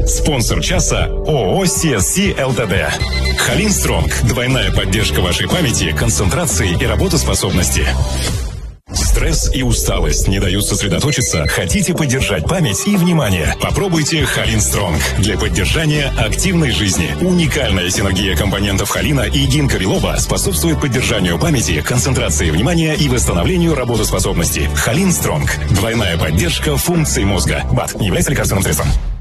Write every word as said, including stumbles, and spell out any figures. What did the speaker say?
Спонсор часа ООО си эс си Лтд. Халин Стронг. Двойная поддержка вашей памяти, концентрации и работоспособности. Стресс и усталость не дают сосредоточиться? Хотите поддержать память и внимание? Попробуйте Халин Стронг для поддержания активной жизни. Уникальная синергия компонентов холина и гинка билоба способствует поддержанию памяти, концентрации внимания и восстановлению работоспособности. Халин Стронг. Двойная поддержка функций мозга. БАД не является лекарственным средством.